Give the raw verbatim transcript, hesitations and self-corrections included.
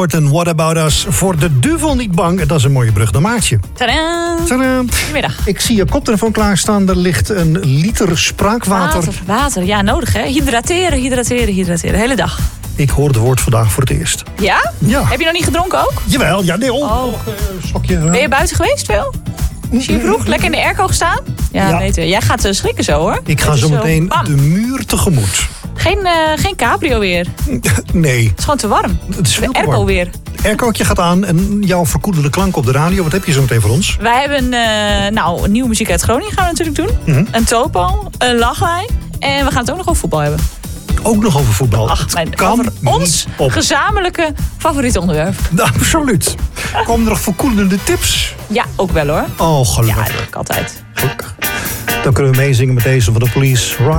En What About Us voor de duivel niet bang. Dat is een mooie brug naar Maartje. Tadaa! Tadaa. Goedemiddag. Ik zie je koptelefoon klaarstaan. Er ligt een liter spraakwater. Water, water. Ja, nodig hè. Hydrateren, hydrateren, hydrateren. De hele dag. Ik hoor het woord vandaag voor het eerst. Ja? Ja. Heb je nog niet gedronken ook? Jawel, ja, nee, oh. Oh. oh uh, slokje. Uh. Ben je buiten geweest veel? Zie je vroeg? Lekker in de airco gestaan? Ja, Ja. weten we. Jij gaat uh, schrikken zo hoor. Ik ga Het is zo zo, meteen bam. de muur tegemoet. Geen, uh, geen cabrio weer. Het Nee, is gewoon te warm. het is veel De te airco warm. weer. Het aircootje gaat aan en jouw verkoelende klank op de radio. Wat heb je zo meteen voor ons? Wij hebben uh, nou, nieuwe muziek uit Groningen gaan we natuurlijk doen. Mm-hmm. Een topo, een lachlijn. En we gaan het ook nog over voetbal hebben. Ook nog over voetbal. Ach, Het mijn, kan over niet ons op. gezamenlijke favoriete onderwerp. Absoluut. Komen er nog verkoelende tips? Ja, ook wel hoor. Oh, Ja, gelukkig. dat doe ik altijd. Gelukkig. Dan kunnen we meezingen met deze van de Police.